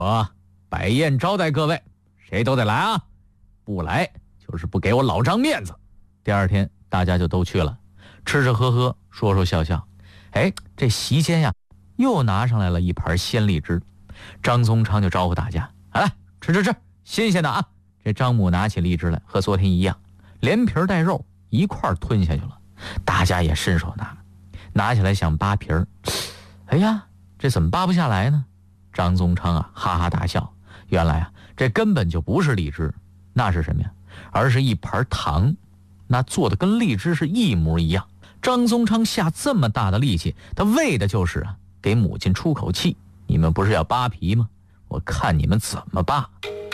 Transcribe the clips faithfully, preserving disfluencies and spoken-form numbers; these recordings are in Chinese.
我摆宴招待各位，谁都得来啊，不来就是不给我老张面子。第二天大家就都去了，吃吃喝喝，说说笑笑。哎，这席间呀，又拿上来了一盘鲜荔枝。张宗昌就招呼大家，来吃吃吃，新鲜的啊。这张母拿起荔枝来，和昨天一样，连皮带肉一块吞下去了。大家也伸手拿，拿起来想扒皮儿，哎呀，这怎么扒不下来呢？张宗昌啊，哈哈大笑。原来啊，这根本就不是荔枝，那是什么呀？而是一盘糖，那做的跟荔枝是一模一样。张宗昌下这么大的力气，他为的就是啊，给母亲出口气。你们不是要扒皮吗？我看你们怎么扒。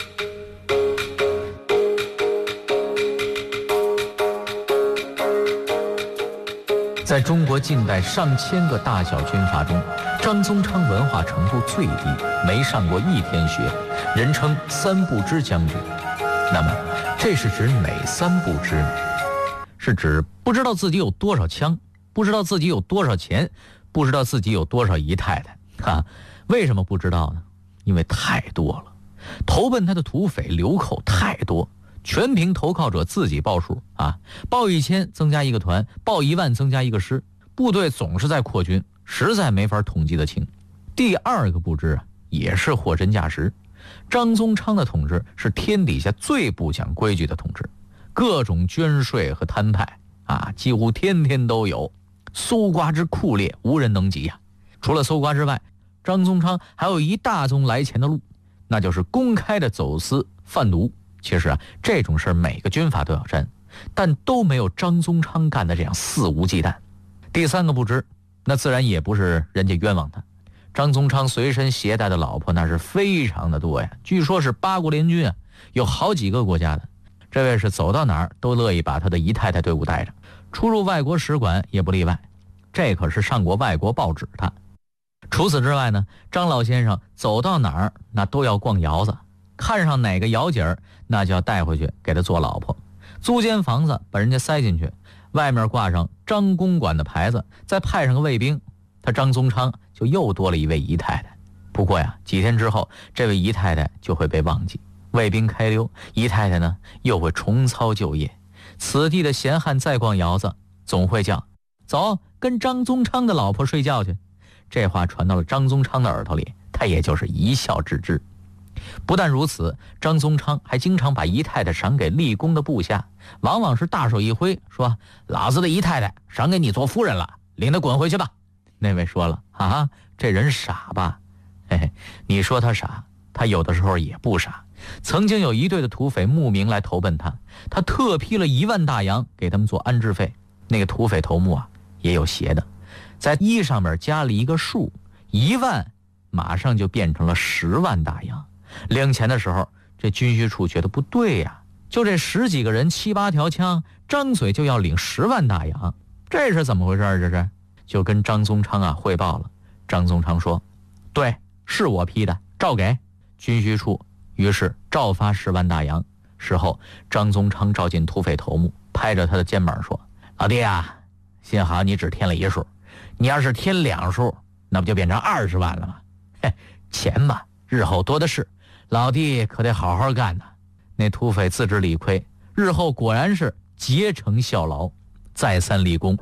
在中国近代上千个大小军阀中，张宗昌文化程度最低，没上过一天学，人称三不知将军。那么这是指哪三不知呢？是指不知道自己有多少枪，不知道自己有多少钱，不知道自己有多少姨太太。哈，为什么不知道呢？因为太多了，投奔他的土匪流寇太多，全凭投靠者自己报数啊，报一千增加一个团，报一万增加一个师，部队总是在扩军，实在没法统计得清。第二个不知啊，也是货真价实。张宗昌的统治是天底下最不讲规矩的统治，各种捐税和摊派啊，几乎天天都有，搜刮之酷烈，无人能及呀、啊。除了搜刮之外，张宗昌还有一大宗来钱的路，那就是公开的走私贩毒。其实啊，这种事儿每个军阀都要沾，但都没有张宗昌干的这样肆无忌惮。第三个不知，那自然也不是人家冤枉他。张宗昌随身携带的老婆那是非常的多呀，据说是八国联军啊，有好几个国家的。这位是走到哪儿都乐意把他的姨太太队伍带着，出入外国使馆也不例外。这可是上过外国报纸的。除此之外呢，张老先生走到哪儿那都要逛窑子，看上哪个窑井儿，那就要带回去给他做老婆。租间房子把人家塞进去，外面挂上张公馆的牌子，再派上个卫兵，他张宗昌就又多了一位姨太太。不过呀，几天之后这位姨太太就会被忘记，卫兵开溜，姨太太呢又会重操旧业。此地的闲汉再逛窑子，总会叫走，跟张宗昌的老婆睡觉去。这话传到了张宗昌的耳朵里，他也就是一笑置之。不但如此，张宗昌还经常把姨太太赏给立功的部下，往往是大手一挥，说老子的姨太太赏给你做夫人了，领他滚回去吧。那位说了啊，这人傻吧？嘿嘿，你说他傻，他有的时候也不傻。曾经有一队的土匪慕名来投奔他，他特批了一万大洋给他们做安置费。那个土匪头目啊，也有邪的，在一上面加了一个数，一万马上就变成了十万大洋。领钱的时候，这军需处觉得不对呀、啊，就这十几个人七八条枪，张嘴就要领十万大洋，这是怎么回事？这是就跟张宗昌啊汇报了。张宗昌说，对，是我批的，照给。军需处于是照发十万大洋。事后张宗昌召进土匪头目，拍着他的肩膀说，老弟啊，幸好你只添了一数，你要是添两数，那不就变成二十万了吗？嘿，钱嘛，日后多的是，老弟可得好好干呐。那土匪自知理亏，日后果然是竭诚效劳，再三立功。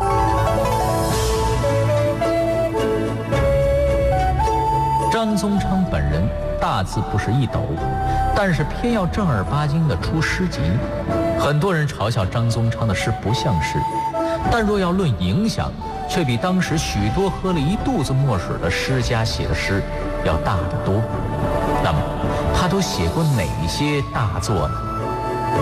张宗昌本人大字不识一斗，但是偏要正儿八经的出诗集。很多人嘲笑张宗昌的诗不像诗，但若要论影响，却比当时许多喝了一肚子墨水的诗家写的诗要大得多。那么他都写过哪些大作呢？